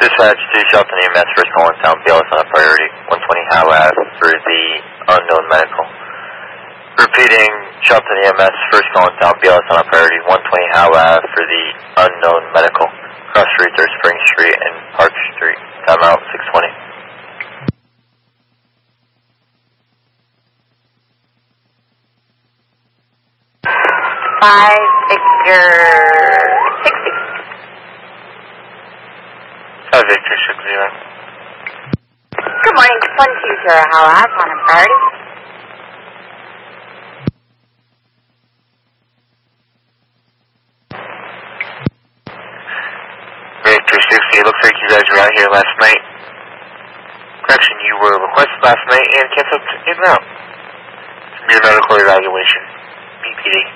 Dispatch to Shelton EMS, first call in town, BLS on a priority, 120 Howe Ave for the unknown medical. Repeating, Shelton EMS, first call in town, BLS on a priority, 120 Howe Ave for the unknown medical. Cross streets are Spring Street and Park Street. Timeout 620. 5 Victor 60. 5 Victor 60. Good morning, 120 Howe Ave on a priority. Victor 60, it looks like you guys were out here last night. Correction, you were requested last night and canceled en route. Your medical evaluation. BPD.